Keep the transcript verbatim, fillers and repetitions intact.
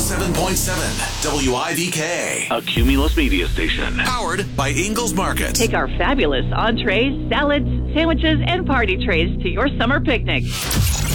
seven point seven W I V K. A Cumulus media station. Powered by Ingalls Market. Take our fabulous entrees, salads, sandwiches, and party trays to your summer picnic.